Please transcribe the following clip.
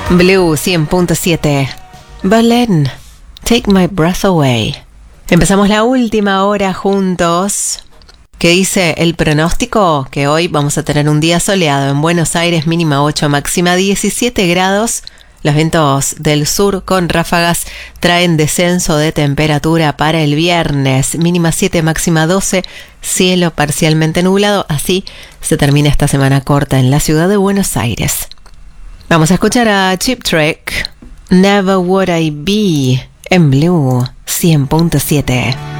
Blue 100.7. Berlin, Take My Breath Away. Empezamos la última hora juntos. ¿Qué dice el pronóstico? Que hoy vamos a tener un día soleado en Buenos Aires, mínima 8, máxima 17 grados. Los vientos del sur con ráfagas traen descenso de temperatura para el viernes, mínima 7, máxima 12, cielo parcialmente nublado. Así se termina esta semana corta en la ciudad de Buenos Aires. Vamos a escuchar a Cheap Trick, Never Would I Be, en Blue 100.7.